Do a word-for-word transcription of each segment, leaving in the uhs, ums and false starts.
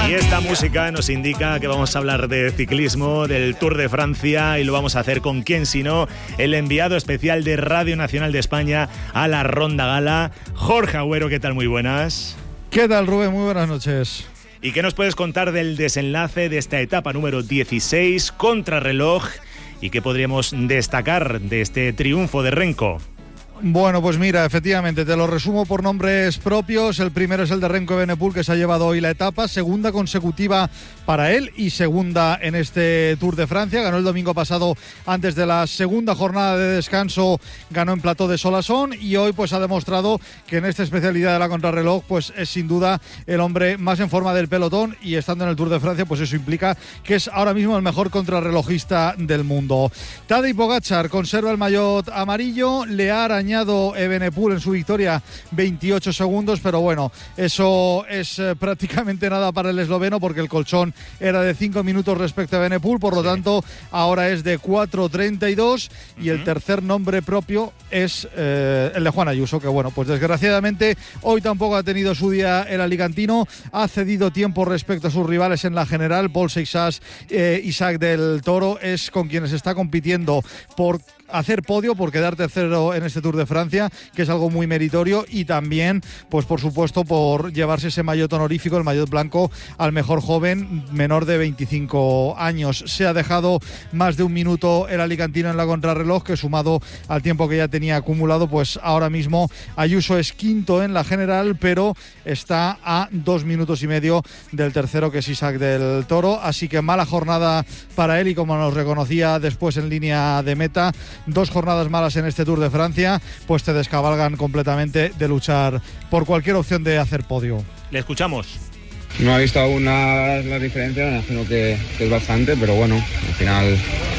Y esta música nos indica que vamos a hablar de ciclismo, del Tour de Francia, y lo vamos a hacer con quién sino el enviado especial de Radio Nacional de España a la Ronda Gala, Jorge Agüero. ¿Qué tal? Muy buenas. ¿Qué tal, Rubén? Muy buenas noches. ¿Y qué nos puedes contar del desenlace de esta etapa número dieciséis, contrarreloj, y qué podríamos destacar de este triunfo de Renko? Bueno, pues mira, efectivamente, te lo resumo por nombres propios. El primero es el de Remco Evenepoel, que se ha llevado hoy la etapa, segunda consecutiva para él y segunda en este Tour de Francia. Ganó el domingo pasado antes de la segunda jornada de descanso, ganó en Plató de Solasson, y hoy pues ha demostrado que en esta especialidad de la contrarreloj pues es sin duda el hombre más en forma del pelotón, y estando en el Tour de Francia pues eso implica que es ahora mismo el mejor contrarrelojista del mundo. Tadej Pogačar conserva el maillot amarillo, le ha arañado Evenepoel en su victoria veintiocho segundos, pero bueno, eso es eh, prácticamente nada para el esloveno, porque el colchón era de cinco minutos respecto a Evenepoel, por lo sí. tanto ahora es de cuatro treinta y dos, uh-huh. y el tercer nombre propio es eh, el de Juan Ayuso, que bueno, pues desgraciadamente hoy tampoco ha tenido su día el alicantino, ha cedido tiempo respecto a sus rivales en la general. Paul Seixas, eh, Isaac del Toro es con quienes está compitiendo por hacer podio, por quedar tercero en este Tour de Francia, que es algo muy meritorio, y también, pues por supuesto, por llevarse ese maillot honorífico, el maillot blanco, al mejor joven menor de veinticinco años. Se ha dejado más de un minuto el alicantino en la contrarreloj, que sumado al tiempo que ya tenía acumulado, pues ahora mismo Ayuso es quinto en la general, pero está a dos minutos y medio del tercero, que es Isaac del Toro. Así que mala jornada para él, y como nos reconocía después en línea de meta, dos jornadas malas en este Tour de Francia pues te descabalgan completamente de luchar por cualquier opción de hacer podio. Le escuchamos. No he visto aún las la diferencias, me imagino que, que es bastante, pero bueno, al final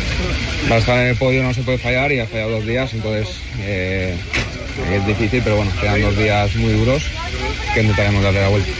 para estar en el podio no se puede fallar, y ha fallado dos días, entonces eh, es difícil, pero bueno, quedan dos días muy duros que intentaremos darle la vuelta.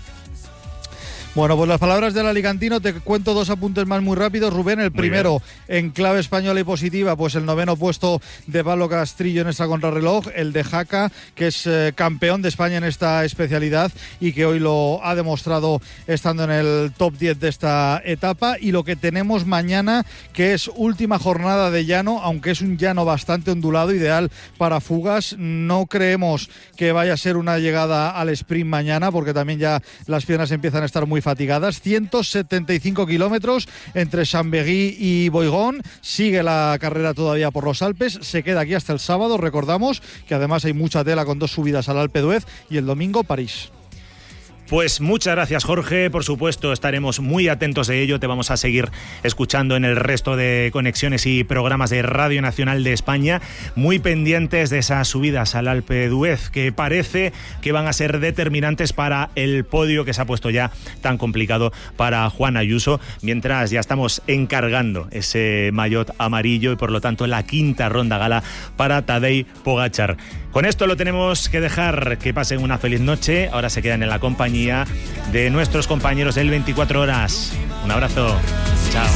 Bueno, pues las palabras del alicantino. Te cuento dos apuntes más muy rápidos, Rubén. El primero, en clave española y positiva, pues el noveno puesto de Pablo Castrillo en esta contrarreloj, el de Jaca, que es eh, campeón de España en esta especialidad y que hoy lo ha demostrado estando en el top diez de esta etapa. Y lo que tenemos mañana, que es última jornada de llano, aunque es un llano bastante ondulado, ideal para fugas. No creemos que vaya a ser una llegada al sprint mañana, porque también ya las piernas empiezan a estar muy fatigadas. ciento setenta y cinco kilómetros entre Chambéry y Boigón. Sigue la carrera todavía por los Alpes, se queda aquí hasta el sábado. Recordamos que además hay mucha tela con dos subidas al Alpe d'Huez, y el domingo París. Pues muchas gracias, Jorge. Por supuesto, estaremos muy atentos de ello. Te vamos a seguir escuchando en el resto de conexiones y programas de Radio Nacional de España, muy pendientes de esas subidas al Alpe d'Huez, que parece que van a ser determinantes para el podio que se ha puesto ya tan complicado para Juan Ayuso, mientras ya estamos encargando ese maillot amarillo y por lo tanto la quinta ronda gala para Tadej Pogačar. Con esto lo tenemos que dejar. Que pasen una feliz noche. Ahora se quedan en la compañía de nuestros compañeros del veinticuatro horas. Un abrazo. Chao.